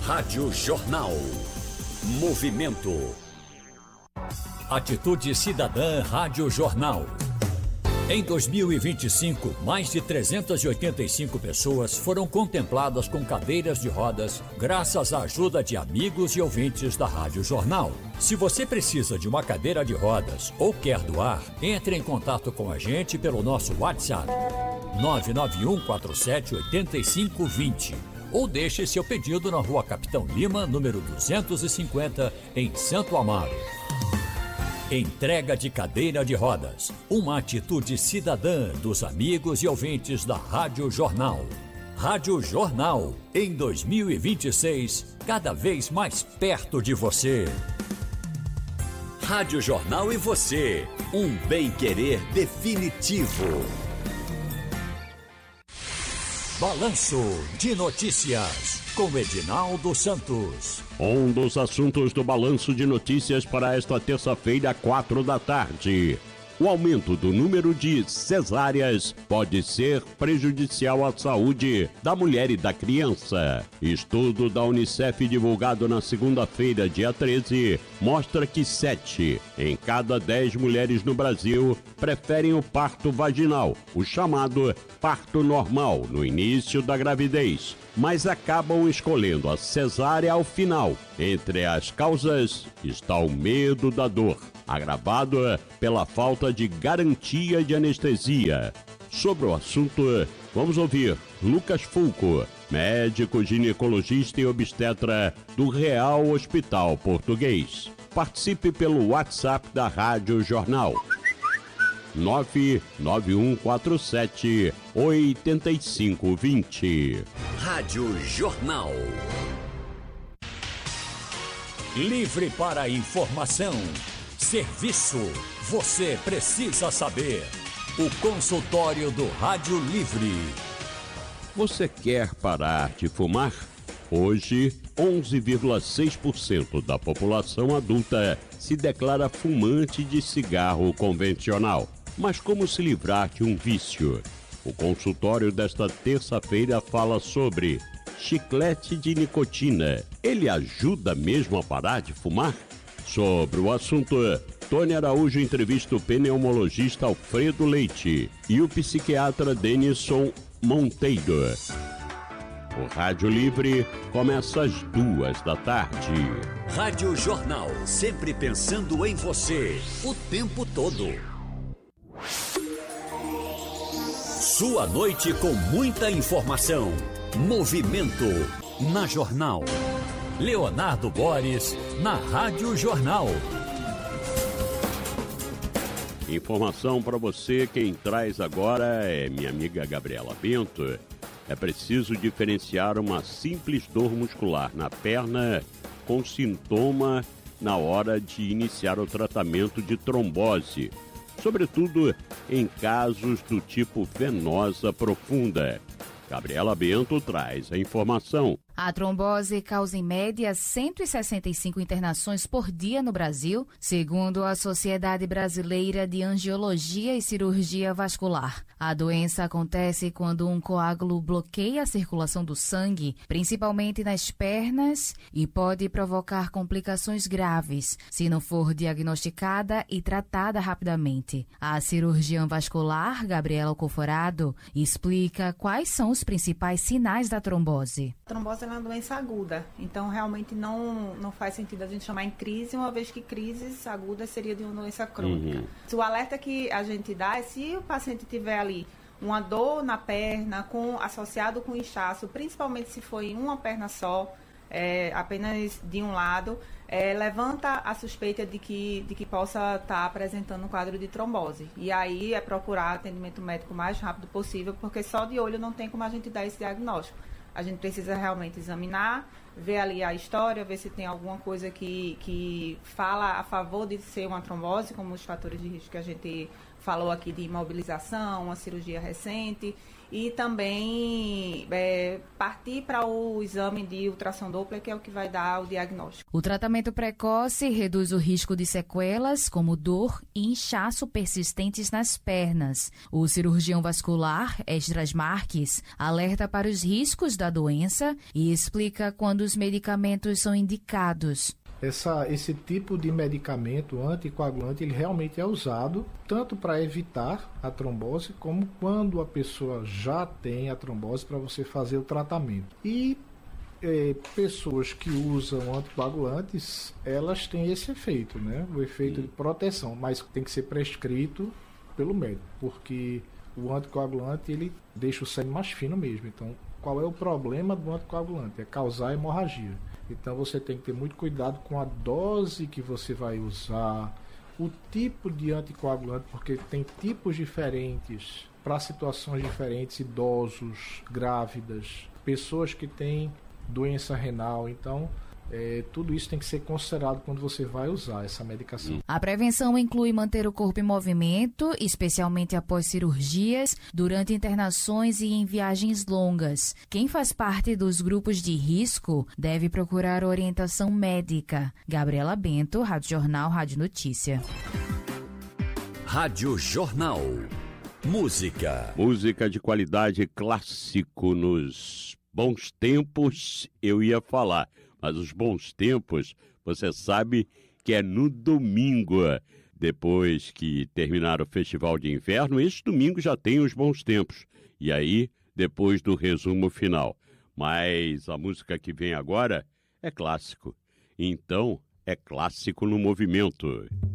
Rádio Jornal. Movimento. Atitude Cidadã Rádio Jornal. Em 2025, mais de 385 pessoas foram contempladas com cadeiras de rodas graças à ajuda de amigos e ouvintes da Rádio Jornal. Se você precisa de uma cadeira de rodas ou quer doar, entre em contato com a gente pelo nosso WhatsApp 991478520 ou deixe seu pedido na Rua Capitão Lima, número 250, em Santo Amaro. Entrega de cadeira de rodas. Uma atitude cidadã dos amigos e ouvintes da Rádio Jornal. Rádio Jornal, em 2026, cada vez mais perto de você. Rádio Jornal e você, um bem-querer definitivo. Balanço de Notícias, com Edinaldo Santos. Um dos assuntos do Balanço de Notícias para esta terça-feira, 4 da tarde. O aumento do número de cesáreas pode ser prejudicial à saúde da mulher e da criança. Estudo da Unicef divulgado na segunda-feira, dia 13, mostra que 7 em cada 10 mulheres no Brasil preferem o parto vaginal, o chamado parto normal, no início da gravidez, mas acabam escolhendo a cesárea ao final. Entre as causas está o medo da dor, agravado pela falta de garantia de anestesia. Sobre o assunto, vamos ouvir Lucas Fulco, médico ginecologista e obstetra do Real Hospital Português. Participe pelo WhatsApp da Rádio Jornal. 99147-8520. Rádio Jornal. Livre para informação. Serviço. Você precisa saber. O consultório do Rádio Livre. Você quer parar de fumar? Hoje, 11,6% da população adulta se declara fumante de cigarro convencional. Mas como se livrar de um vício? O consultório desta terça-feira fala sobre chiclete de nicotina. Ele ajuda mesmo a parar de fumar? Sobre o assunto, Tony Araújo entrevista o pneumologista Alfredo Leite e o psiquiatra Denison Monteiro. O Rádio Livre começa às 2 da tarde. Rádio Jornal, sempre pensando em você, o tempo todo. Sua noite com muita informação. Movimento na Jornal. Leonardo Boris, na Rádio Jornal. Informação para você, quem traz agora é minha amiga Gabriela Bento. É preciso diferenciar uma simples dor muscular na perna com sintoma na hora de iniciar o tratamento de trombose, sobretudo em casos do tipo venosa profunda. Gabriela Bento traz a informação. A trombose causa em média 165 internações por dia no Brasil, segundo a Sociedade Brasileira de Angiologia e Cirurgia Vascular. A doença acontece quando um coágulo bloqueia a circulação do sangue, principalmente nas pernas, e pode provocar complicações graves, se não for diagnosticada e tratada rapidamente. A cirurgiã vascular, Gabriela Alcoforado, explica quais são os principais sinais da trombose. A trombose é uma doença aguda, então realmente não faz sentido a gente chamar em crise, uma vez que crises agudas seria de uma doença crônica. O alerta que a gente dá é se o paciente tiver ali uma dor na perna associado com inchaço, principalmente se for em uma perna só, apenas de um lado, levanta a suspeita de que possa estar apresentando um quadro de trombose. E aí é procurar atendimento médico o mais rápido possível, porque só de olho não tem como a gente dar esse diagnóstico. A gente precisa realmente examinar, ver ali a história, ver se tem alguma coisa que fala a favor de ser uma trombose, como os fatores de risco que a gente falou aqui de imobilização, uma cirurgia recente, e também partir para o exame de ultrassom Doppler, que é o que vai dar o diagnóstico. O tratamento precoce reduz o risco de sequelas, como dor e inchaço persistentes nas pernas. O cirurgião vascular, Esdras Marques, alerta para os riscos da doença e explica quando os medicamentos são indicados. Esse tipo de medicamento anticoagulante, ele realmente é usado tanto para evitar a trombose, como quando a pessoa já tem a trombose, para você fazer o tratamento. E pessoas que usam anticoagulantes, elas têm esse efeito, né? O efeito de proteção, mas tem que ser prescrito pelo médico, porque o anticoagulante, ele deixa o sangue mais fino mesmo. Então, qual é o problema do anticoagulante? É causar hemorragia. Então você tem que ter muito cuidado com a dose que você vai usar, o tipo de anticoagulante, porque tem tipos diferentes para situações diferentes, idosos, grávidas, pessoas que têm doença renal. Então, tudo isso tem que ser considerado quando você vai usar essa medicação. A prevenção inclui manter o corpo em movimento, especialmente após cirurgias, durante internações e em viagens longas. Quem faz parte dos grupos de risco deve procurar orientação médica. Gabriela Bento, Rádio Jornal, Rádio Notícia. Rádio Jornal. Música. Música de qualidade, clássico nos bons tempos, eu ia falar. Mas os bons tempos, você sabe que é no domingo. Depois que terminar o Festival de Inverno, este domingo já tem os bons tempos. E aí, depois do resumo final. Mas a música que vem agora é clássico. Então, é clássico no movimento.